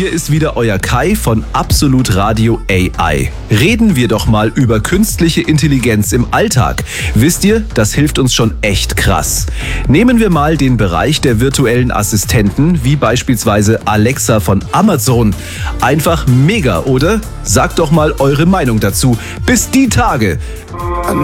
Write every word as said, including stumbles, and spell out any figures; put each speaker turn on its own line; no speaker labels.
hier ist wieder euer Kai von Absolut Radio A I. Reden wir doch mal über künstliche Intelligenz im Alltag. Wisst ihr, das hilft uns schon echt krass. Nehmen wir mal den Bereich der virtuellen Assistenten, wie beispielsweise Alexa von Amazon. Einfach mega, oder? Sagt doch mal eure Meinung dazu. Bis die Tage.